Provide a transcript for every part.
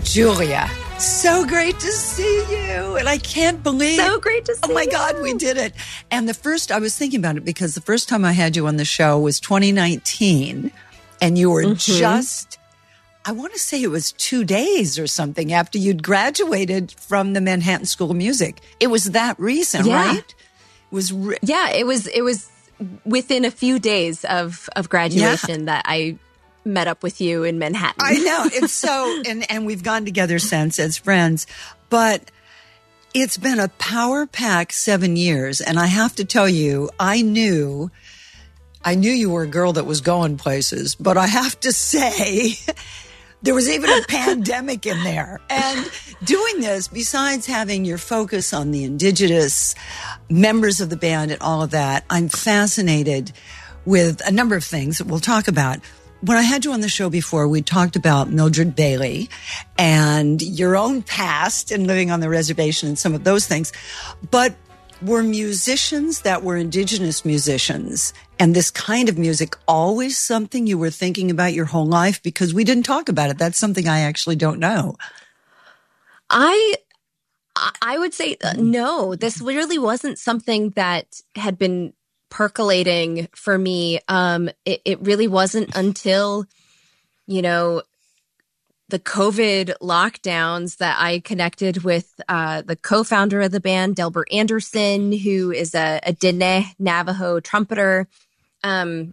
Julia, so great to see you. And I can't believe. So great to see you. Oh my God, we did it. And I was thinking about it because the first time I had you on the show was 2019. And you were just, I want to say it was 2 days or something after you'd graduated from the Manhattan School of Music. It was that recent, right? It was. It was within a few days of graduation that I met up with you in Manhattan. I know. It's so, and we've gone together since as friends, but it's been a power-packed 7 years. And I have to tell you, I knew you were a girl that was going places, but I have to say there was even a pandemic in there. And doing this, besides having your focus on the indigenous members of the band and all of that, I'm fascinated with a number of things that we'll talk about. When I had you on the show before, we talked about Mildred Bailey and your own past and living on the reservation and some of those things. But were musicians that were indigenous musicians and this kind of music always something you were thinking about your whole life? Because we didn't talk about it. That's something I actually don't know. I would say no, this really wasn't something that had been percolating for me. It really wasn't until, the COVID lockdowns that I connected with the co-founder of the band, Delbert Anderson, who is a Diné Navajo trumpeter. We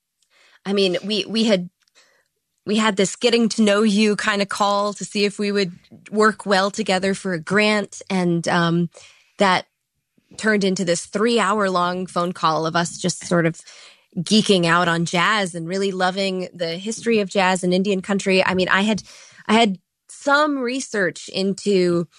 had this getting to know you kind of call to see if we would work well together for a grant. And that turned into this 3-hour-long phone call of us just sort of geeking out on jazz and really loving the history of jazz in Indian country. I mean, I had some research into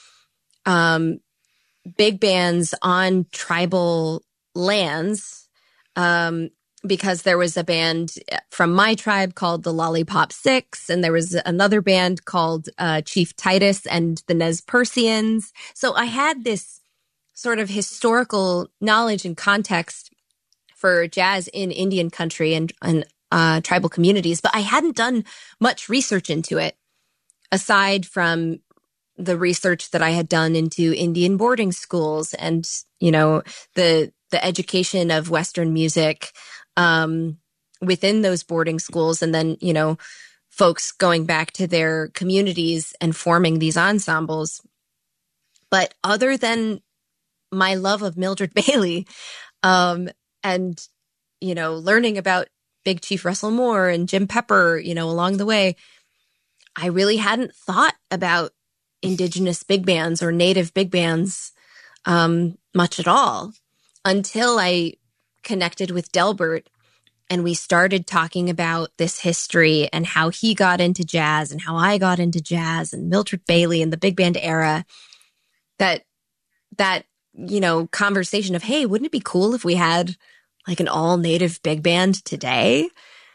big bands on tribal lands because there was a band from my tribe called the Lollipop Six, and there was another band called Chief Titus and the Nez Persians. So I had this sort of historical knowledge and context for jazz in Indian country and tribal communities, but I hadn't done much research into it aside from the research that I had done into Indian boarding schools and, the education of Western music within those boarding schools. And then, folks going back to their communities and forming these ensembles. But other than my love of Mildred Bailey, and, learning about Big Chief Russell Moore and Jim Pepper, along the way, I really hadn't thought about indigenous big bands or native big bands much at all until I connected with Delbert and we started talking about this history and how he got into jazz and how I got into jazz and Mildred Bailey and the big band era. That conversation of, hey, wouldn't it be cool if we had like an all native big band today?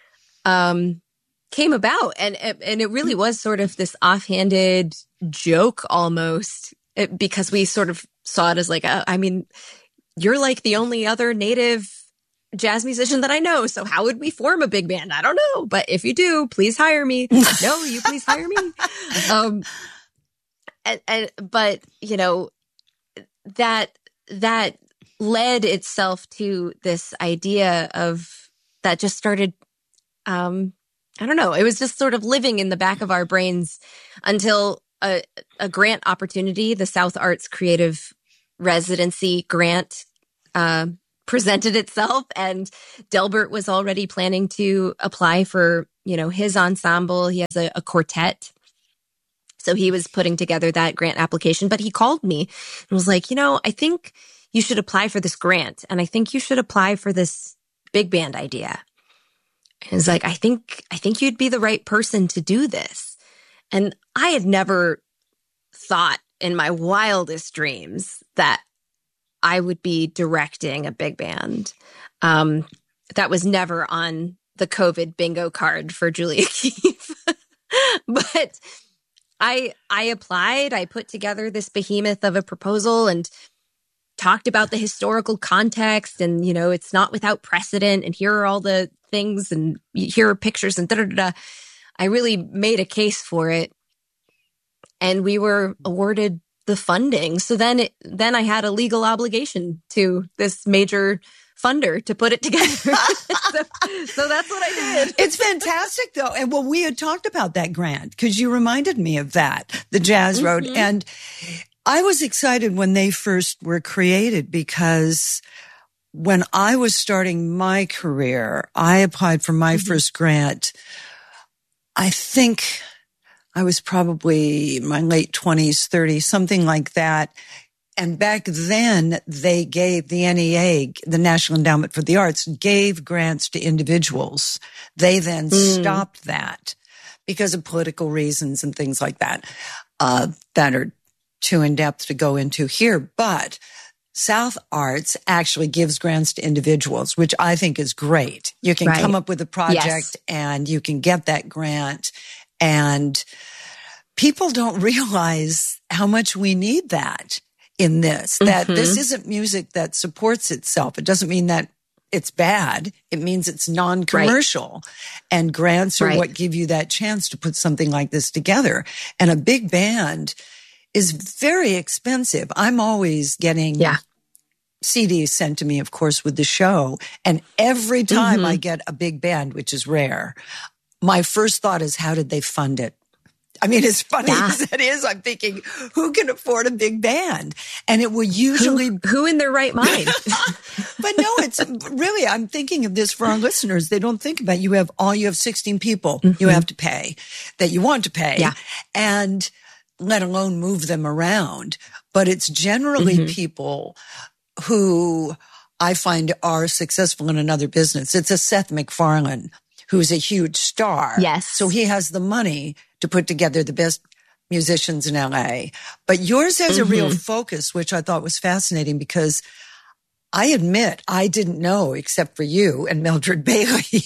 Came about. And it really was sort of this offhanded joke almost because we sort of saw it as like, you're like the only other native jazz musician that I know. So how would we form a big band? I don't know. But if you do, please hire me. No, you please hire me. But that led itself to this idea of that just started, I don't know. It was just sort of living in the back of our brains until a grant opportunity, the South Arts Creative Residency grant, presented itself, and Delbert was already planning to apply for, his ensemble. He has a quartet. So he was putting together that grant application, but he called me and was like, I think you should apply for this grant. And I think you should apply for this big band idea. And he's like, I think you'd be the right person to do this. And I had never thought in my wildest dreams that I would be directing a big band. That was never on the COVID bingo card for Julia Keefe. But I applied, I put together this behemoth of a proposal and talked about the historical context and, it's not without precedent and here are all the things and here are pictures and da-da-da-da. I really made a case for it. and we were awarded the funding. So then I had a legal obligation to this major funder to put it together. so that's what I did. It's fantastic though. And well, we had talked about that grant because you reminded me of that, the Jazz Road. And I was excited when they first were created because when I was starting my career, I applied for my first grant. I think I was probably in my late 20s, 30s, something like that. And back then they gave the NEA, the National Endowment for the Arts, gave grants to individuals. They then stopped that because of political reasons and things like that, that are too in depth to go into here. But South Arts actually gives grants to individuals, which I think is great. You can come up with a project and you can get that grant. And people don't realize how much we need that in this, that this isn't music that supports itself. It doesn't mean that it's bad. It means it's non-commercial. And grants are what give you that chance to put something like this together. And a big band is very expensive. I'm always getting CDs sent to me, of course, with the show. And every time I get a big band, which is rare, my first thought is, how did they fund it? I mean, as funny as that is, I'm thinking, who can afford a big band? And it will usually... Who in their right mind? But no, it's really, I'm thinking of this for our listeners. They don't think about it. You have 16 people you have to pay that you want to pay. And let alone move them around. But it's generally people who I find are successful in another business. It's a Seth MacFarlane who's a huge star. Yes. So he has the money to put together the best musicians in LA. But yours has a real focus, which I thought was fascinating because I admit I didn't know, except for you and Mildred Bailey,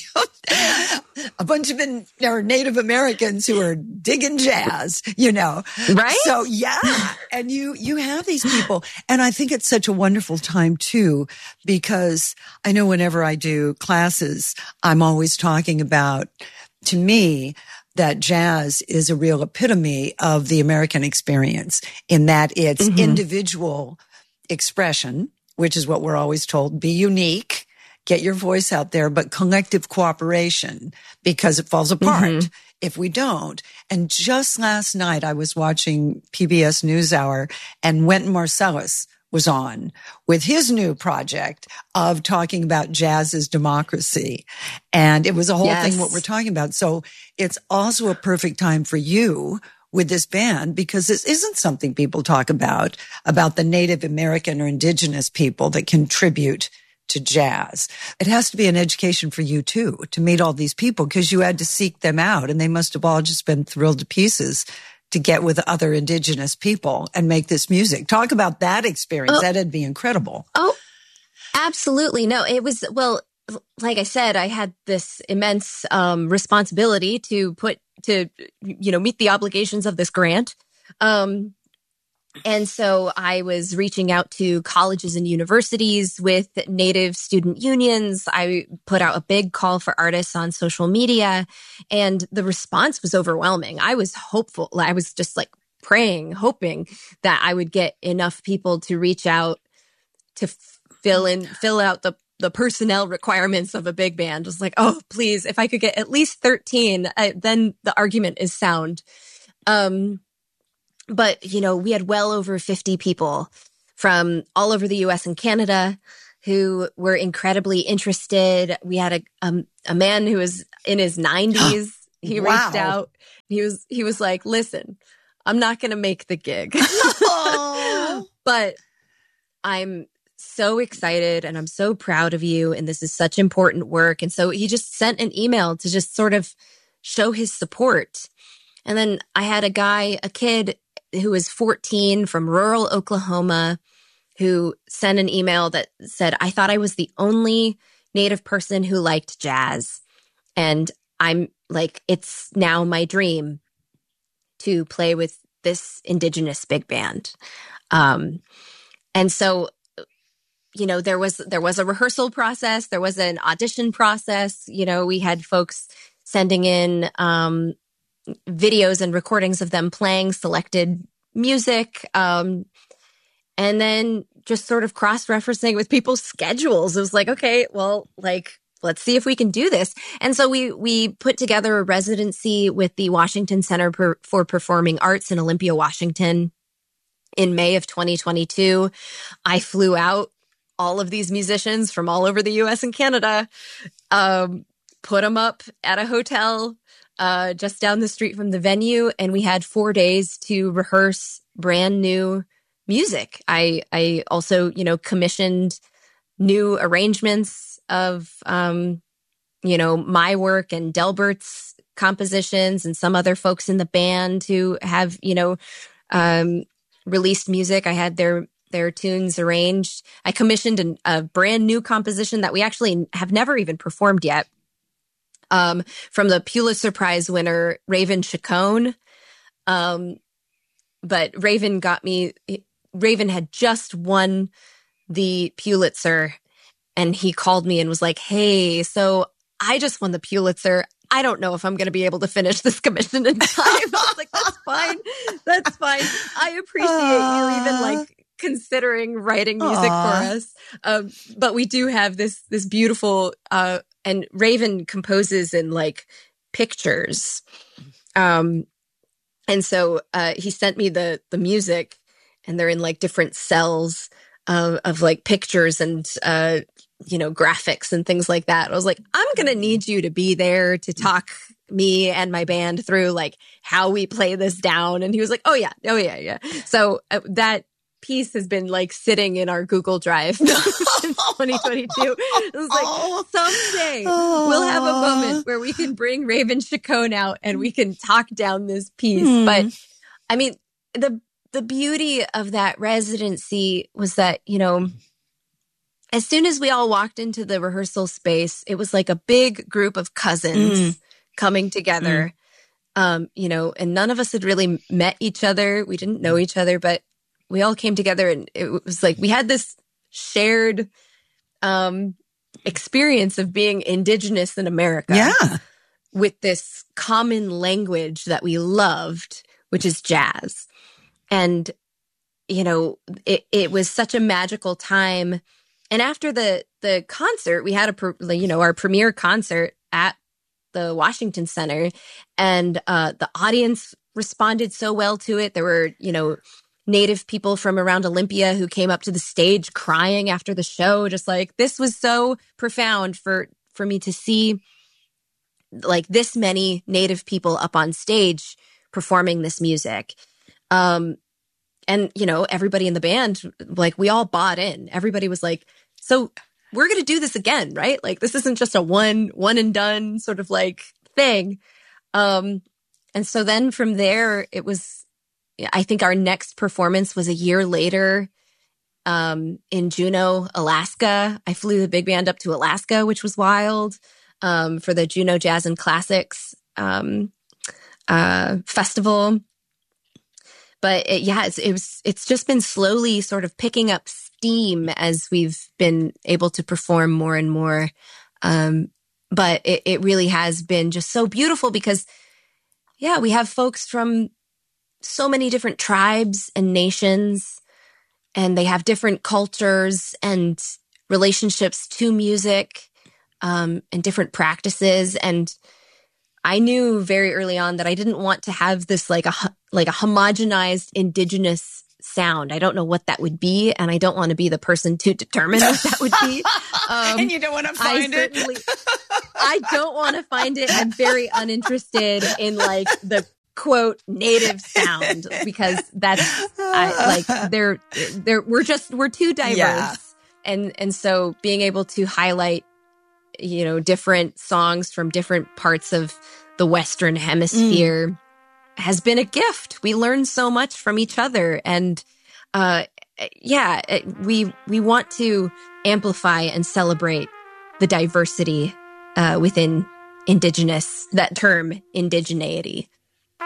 a bunch of Native Americans who are digging jazz, you know. Right? So, yeah. And you have these people. And I think it's such a wonderful time, too, because I know whenever I do classes, I'm always talking about, to me, that jazz is a real epitome of the American experience in that it's individual expression, which is what we're always told, be unique, get your voice out there, but collective cooperation because it falls apart if we don't. And just last night I was watching PBS NewsHour and Wynton Marsalis was on with his new project of talking about jazz as democracy. And it was a whole thing what we're talking about. So it's also a perfect time for you with this band because this isn't something people talk about the Native American or indigenous people that contribute to jazz. It has to be an education for you too, to meet all these people because you had to seek them out and they must have all just been thrilled to pieces to get with other indigenous people and make this music. Talk about that experience. That'd be incredible. Oh, absolutely. No, it was, well, like I said, I had this immense responsibility to meet the obligations of this grant. And so I was reaching out to colleges and universities with Native student unions. I put out a big call for artists on social media, and the response was overwhelming. I was hopeful. I was just like praying, hoping that I would get enough people to reach out to fill out the personnel requirements of a big band. Just like, oh, please, if I could get at least 13, then the argument is sound. But, we had well over 50 people from all over the US and Canada who were incredibly interested. We had a man who was in his 90s. He reached out. He was like, listen, I'm not going to make the gig, but I'm so excited and I'm so proud of you. And this is such important work. And so he just sent an email to just sort of show his support. And then I had a kid who was 14 from rural Oklahoma who sent an email that said, I thought I was the only Native person who liked jazz. And I'm like, it's now my dream to play with this indigenous big band. And so, there was a rehearsal process. There was an audition process. We had folks sending in, videos and recordings of them playing selected music. And then just sort of cross-referencing with people's schedules. It was like, okay, well, like, let's see if we can do this. And so we put together a residency with the Washington Center for Performing Arts in Olympia, Washington in May of 2022. I flew out all of these musicians from all over the US and Canada, put them up at a hotel just down the street from the venue. And we had 4 days to rehearse brand new music. I also, commissioned new arrangements of, my work and Delbert's compositions and some other folks in the band who have, released music. I had their tunes arranged. I commissioned a brand new composition that we actually have never even performed yet, from the Pulitzer Prize winner, Raven Chacon. But Raven had just won the Pulitzer, and he called me and was like, hey, so I just won the Pulitzer. I don't know if I'm going to be able to finish this commission in time. I was like, that's fine. That's fine. I appreciate you even like considering writing music for us. But we do have this beautiful, and Raven composes in like pictures. And so he sent me the music, and they're in like different cells of like pictures and graphics and things like that. I was like, I'm going to need you to be there to talk me and my band through like how we play this down. And he was like, oh yeah. So that piece has been like sitting in our Google Drive since 2022. It was like, someday we'll have a moment where we can bring Raven Chacon out and we can talk down this piece. But I mean, the beauty of that residency was that, as soon as we all walked into the rehearsal space, it was like a big group of cousins coming together, and none of us had really met each other. We didn't know each other, but we all came together, and it was like we had this shared experience of being Indigenous in America with this common language that we loved, which is jazz. And, it was such a magical time. And after the concert, we had our premiere concert at the Washington Center, and the audience responded so well to it. There were, Native people from around Olympia who came up to the stage crying after the show, just like, this was so profound for me to see like this many Native people up on stage performing this music. And, everybody in the band, like we all bought in. Everybody was like, so we're going to do this again, right? Like this isn't just a one and done sort of like thing. And so then from there, it was, I think our next performance was a year later, in Juneau, Alaska. I flew the big band up to Alaska, which was wild, for the Juneau Jazz and Classics, festival. But it's just been slowly sort of picking up steam as we've been able to perform more and more. But it really has been just so beautiful because, we have folks from so many different tribes and nations, and they have different cultures and relationships to music, and different practices. And I knew very early on that I didn't want to have this like a homogenized Indigenous sound. I don't know what that would be, and I don't want to be the person to determine what that would be. And you don't want to find it. I don't want to find it. I'm very uninterested in like the quote native sound because we're too diverse, and so being able to highlight different songs from different parts of the Western Hemisphere has been a gift. We learn so much from each other. And we want to amplify and celebrate the diversity within Indigenous, that term, indigeneity.